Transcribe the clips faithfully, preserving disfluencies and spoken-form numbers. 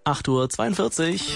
acht Uhr zweiundvierzig.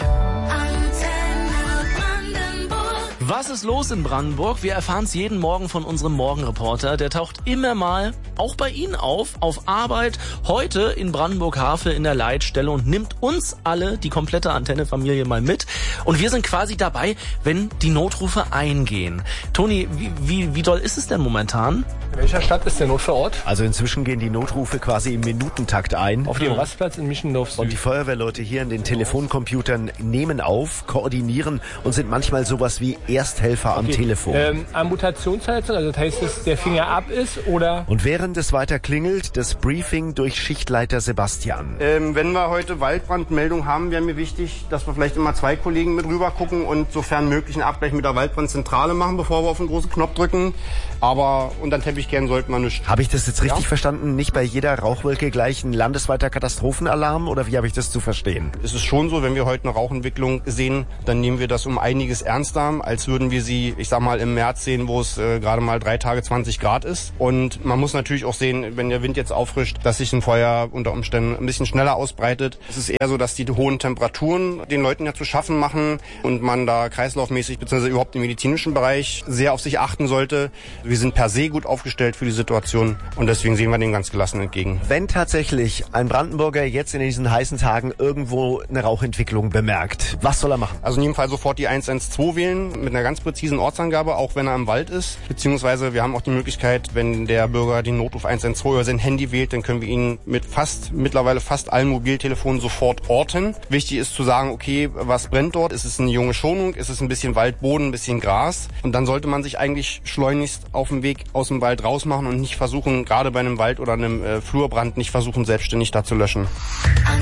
Was ist los in Brandenburg? Wir erfahren es jeden Morgen von unserem Morgenreporter. Der taucht immer mal, auch bei Ihnen auf, auf Arbeit, heute in Brandenburg-Havel in der Leitstelle und nimmt uns alle, die komplette Antenne-Familie, mal mit. Und wir sind quasi dabei, wenn die Notrufe eingehen. Toni, wie, wie, wie doll ist es denn momentan? In welcher Stadt ist der Notfallort? Also inzwischen gehen die Notrufe quasi im Minutentakt ein. Auf dem Rastplatz in Mischendorf Süd. Und die Feuerwehrleute hier in den Telefoncomputern nehmen auf, koordinieren und sind manchmal sowas wie Ersthelfer am okay. Telefon. Ähm, Amputationsheizung, also das heißt, dass der Finger ab ist, oder? Und während es weiter klingelt, das Briefing durch Schichtleiter Sebastian. Ähm, wenn wir heute Waldbrandmeldung haben, wäre mir wichtig, dass wir vielleicht immer zwei Kollegen mit rüber gucken und sofern möglich einen Abgleich mit der Waldbrandzentrale machen, bevor wir auf den großen Knopf drücken. Aber unter den Teppich kehren sollten wir nicht. Habe ich das jetzt richtig ja? verstanden? Nicht bei jeder Rauchwolke gleich ein landesweiter Katastrophenalarm? Oder wie habe ich das zu verstehen? Es ist schon so, wenn wir heute eine Rauchentwicklung sehen, dann nehmen wir das um einiges ernster, als würden wir sie, ich sag mal, im März sehen, wo es äh, gerade mal drei Tage zwanzig Grad ist. Und man muss natürlich auch sehen, wenn der Wind jetzt auffrischt, dass sich ein Feuer unter Umständen ein bisschen schneller ausbreitet. Es ist eher so, dass die hohen Temperaturen den Leuten ja zu schaffen machen und man da kreislaufmäßig bzw. überhaupt im medizinischen Bereich sehr auf sich achten sollte. Wir sind per se gut aufgestellt für die Situation und deswegen sehen wir dem ganz gelassen entgegen. Wenn tatsächlich ein Brandenburger jetzt in diesen heißen Tagen irgendwo eine Rauchentwicklung bemerkt, was soll er machen? Also in jedem Fall sofort die eins eins zwei wählen mit einer ganz präzisen Ortsangabe, auch wenn er im Wald ist. Beziehungsweise wir haben auch die Möglichkeit, wenn der Bürger den Notruf eins eins zwei über sein Handy wählt, dann können wir ihn mit fast, mittlerweile fast allen Mobiltelefonen sofort orten. Wichtig ist zu sagen, okay, was brennt dort? Ist es eine junge Schonung? Ist es ein bisschen Waldboden, ein bisschen Gras? Und dann sollte man sich eigentlich schleunigst auf dem Weg aus dem Wald rausmachen und nicht versuchen, gerade bei einem Wald oder einem äh, Flurbrand, nicht versuchen, selbstständig da zu löschen.